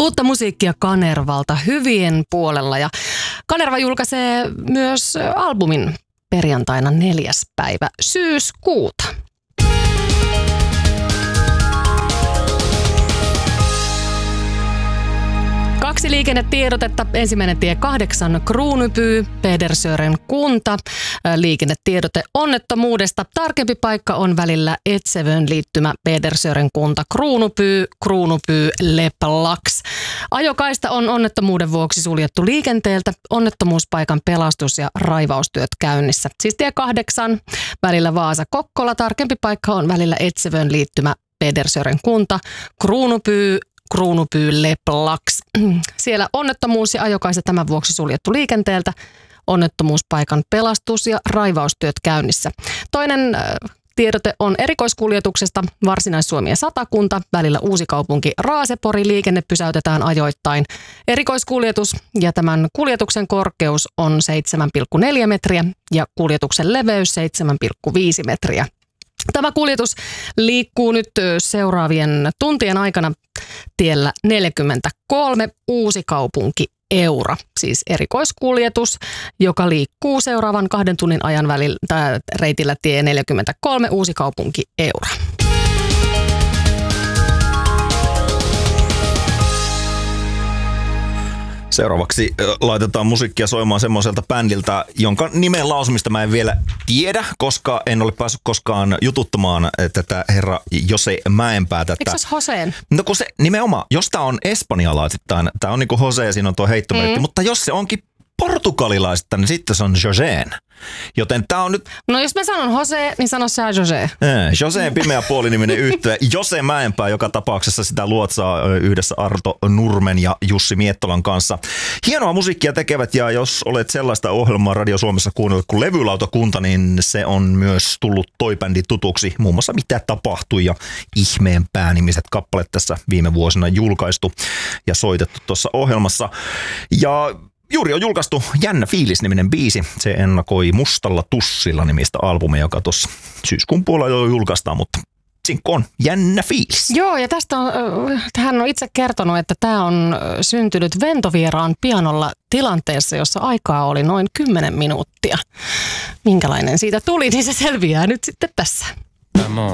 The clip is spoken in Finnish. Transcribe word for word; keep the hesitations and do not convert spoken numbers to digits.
Uutta musiikkia Kanervalta hyvien puolella ja Kanerva julkaisee myös albumin perjantaina neljäs päivä syyskuuta. Kaksi liikennetiedotetta. Ensimmäinen tie kahdeksan Kruunupyy, Pedersören kunta. Liikennetiedote onnettomuudesta. Tarkempi paikka on välillä Etsevön liittymä Pedersören kunta Kruunupyy, Kruunupyy Leplaks. Ajokaista on onnettomuuden vuoksi suljettu liikenteeltä. Onnettomuuspaikan pelastus- ja raivaustyöt käynnissä. Siis tie kahdeksan välillä Vaasa-Kokkola. Tarkempi paikka on välillä Etsevön liittymä Pedersören kunta Kruunupyy, Kruunupyy Leplaks. Siellä onnettomuus ja ajokaista tämän vuoksi suljettu liikenteeltä. Onnettomuuspaikan pelastus- ja raivaustyöt käynnissä. Toinen äh, tiedote on erikoiskuljetuksesta. Varsinais-Suomi ja Satakunta. Välillä Uusikaupunki Raasepori. Liikenne pysäytetään ajoittain. Erikoiskuljetus ja tämän kuljetuksen korkeus on seitsemän pilkku neljä metriä ja kuljetuksen leveys seitsemän pilkku viisi metriä. Tämä kuljetus liikkuu nyt seuraavien tuntien aikana tiellä neljäkymmentäkolme Uusikaupunki Eura, siis erikoiskuljetus, joka liikkuu seuraavan kahden tunnin ajan välillä reitillä tie neljäkymmentäkolme Uusikaupunki Eura. Seuraavaksi laitetaan musiikkia soimaan semmoiselta bändiltä, jonka nimen lausumista mä en vielä tiedä, koska en ole päässyt koskaan jututtamaan tätä herra Jose Mäenpäätä. Eikö se Joseen? No kun se nimenomaan, jos tää on espanjalaisittain, tää on niinku Jose ja siinä on tuo heittomerkki, mm. mutta jos se onkin portugalilaista, niin sitten se on Joseen. Joten tää on nyt... No jos mä sanon Jose, niin sano sä Jose. Joseen pimeä puoliniminen yhtye. Jose Mäenpää joka tapauksessa sitä luotsaa yhdessä Arto Nurmen ja Jussi Miettolan kanssa. Hienoa musiikkia tekevät ja jos olet sellaista ohjelmaa Radio Suomessa kuunnellut kuin Levylautakunta, niin se on myös tullut toi bändi tutuksi. Muun muassa Mitä tapahtui ja Ihmeen päänimiset kappaleet tässä viime vuosina julkaistu ja soitettu tuossa ohjelmassa. Ja... Juuri on julkaistu Jännä fiilis-niminen biisi. Se ennakoi Mustalla tussilla nimistä albumia, joka tuossa syyskuun puolella jo julkaistaan, mutta sinkku on Jännä fiilis. Joo, ja tästä on, hän on itse kertonut, että tämä on syntynyt Ventovieraan pianolla tilanteessa, jossa aikaa oli noin kymmenen minuuttia. Minkälainen siitä tuli, niin se selviää nyt sitten tässä. Tämä